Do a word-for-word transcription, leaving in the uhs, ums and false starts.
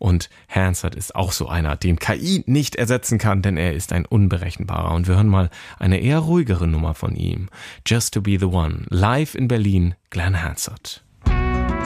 Und Hansard ist auch so einer, den K I nicht ersetzen kann, denn er ist ein unberechenbarer. Und wir hören mal eine eher ruhigere Nummer von ihm. Just to be the one. Live in Berlin, Glenn Hansard.